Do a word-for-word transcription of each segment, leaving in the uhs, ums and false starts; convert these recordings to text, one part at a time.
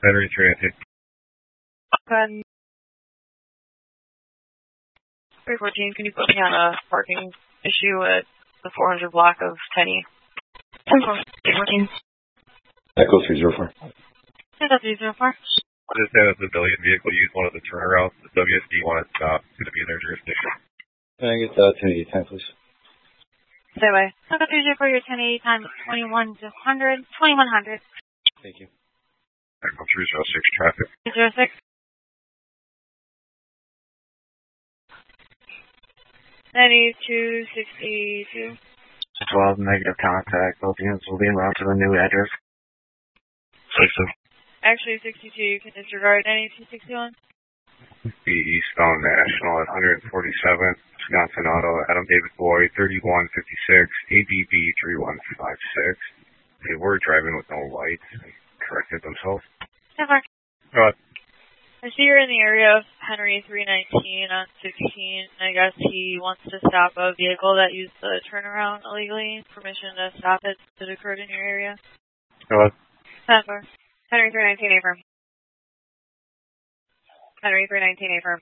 Henry three nineteen. Then three fourteen, can you put me on a parking issue at the four hundred block of ten E? ten fourteen. Echo three zero four. Echo three zero four. I understand that the civilian vehicle used one of the turnarounds. The W S D wanted to stop. It's going to be in their jurisdiction. Can I get uh, ten eighty time, please? Stay away. Echo three zero four, your ten eighty time twenty-one hundred. twenty-one hundred. Thank you. Echo three zero six traffic. three zero six. ninety-two sixty-two. twelve negative contact. Both units will be en route to the new address. sixty. Actually, sixty-two, you can disregard. ninety-two sixty-one. Be eastbound National at one forty-seven. Wisconsin Auto, Adam David Boyd, thirty-one fifty-six, A B B three one five six. They were driving with no lights. They corrected themselves. Never. Go ahead. I see you're in the area of Henry three nineteen on sixteen. I guess he wants to stop a vehicle that used the turnaround illegally. Permission to stop it that occurred in your area. Go ahead. Never. Henry three nineteen, affirm. Henry three nineteen, affirm.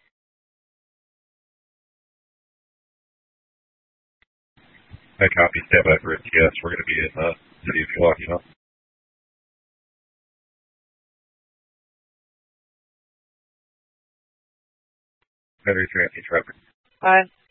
I copy. Step by for yes, we're going to be in the city of Milwaukee now. Henry three nineteen traffic. Five.